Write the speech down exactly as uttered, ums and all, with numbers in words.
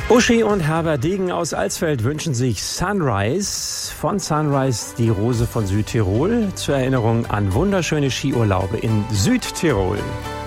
Uschi und Herbert Degen aus Alsfeld wünschen sich Sunrise, von Sunrise die Rose von Südtirol, zur Erinnerung an wunderschöne Skiurlaube in Südtirol.